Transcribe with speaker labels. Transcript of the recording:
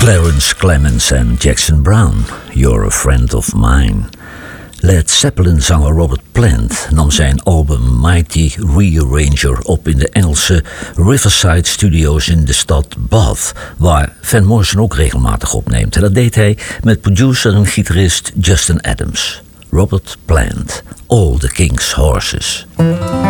Speaker 1: Clarence Clemens en Jackson Browne, You're a Friend of Mine. Led Zeppelin-zanger Robert Plant nam zijn album Mighty Rearranger op in de Engelse Riverside Studios in de stad Bath, waar Van Morrison ook regelmatig opneemt. En dat deed hij met producer en gitarist Justin Adams. Robert Plant, All the King's Horses.